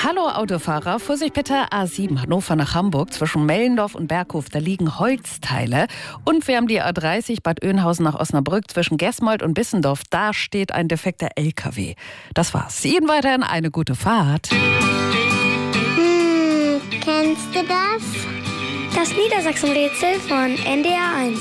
Hallo Autofahrer, Vorsicht bitte, A7 Hannover nach Hamburg zwischen Mellendorf und Berghof, da liegen Holzteile. Und wir haben die A30 Bad Oeynhausen nach Osnabrück zwischen Gesmold und Bissendorf, da steht ein defekter LKW. Das war's. Ihnen weiterhin eine gute Fahrt. Kennst du das? Das Niedersachsen-Rätsel von NDR 1.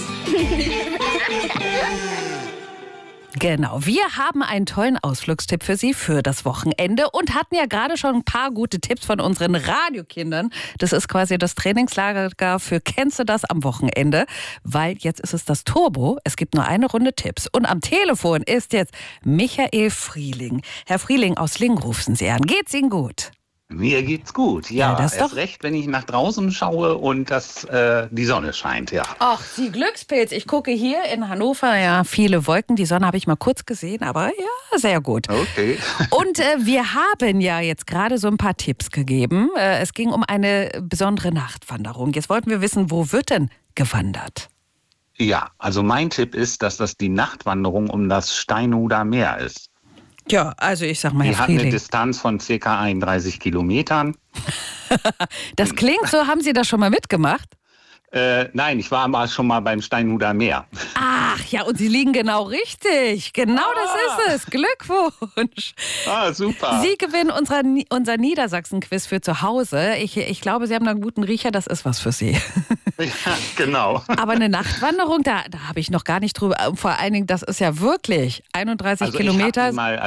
Genau, wir haben einen tollen Ausflugstipp für Sie für das Wochenende und hatten ja gerade schon ein paar gute Tipps von unseren Radiokindern. Das ist quasi das Trainingslager für Kennst du das am Wochenende? Weil jetzt ist es das Turbo. Es gibt nur eine Runde Tipps. Und am Telefon ist jetzt Michael Frieling. Herr Frieling aus Lingen rufen Sie an. Geht's Ihnen gut? Mir geht's gut, ja. Das ist Erst doch recht, wenn ich nach draußen schaue und die Sonne scheint, ja. Ach, Sie Glückspilz. Ich gucke hier in Hannover, ja, viele Wolken. Die Sonne habe ich mal kurz gesehen, aber ja, sehr gut. Okay. Und wir haben ja jetzt gerade so ein paar Tipps gegeben. Es ging um eine besondere Nachtwanderung. Jetzt wollten wir wissen, wo wird denn gewandert? Ja, also mein Tipp ist, dass das die Nachtwanderung um das Steinhuder Meer ist. Ja, also ich sag mal, Die Herr hat eine Frieling. Distanz von ca. 31 Kilometern. Das klingt so, haben Sie das schon mal mitgemacht? Nein, ich war mal schon mal beim Steinhuder Meer. Ach ja, und Sie liegen genau richtig. Genau das ist es. Glückwunsch. Ah, super. Sie gewinnen unser Niedersachsen-Quiz für zu Hause. Ich glaube, Sie haben da einen guten Riecher, das ist was für Sie. Ja, genau. Aber eine Nachtwanderung, da habe ich noch gar nicht drüber. Vor allen Dingen, das ist ja wirklich 31 Also Kilometer. Ich hab die mal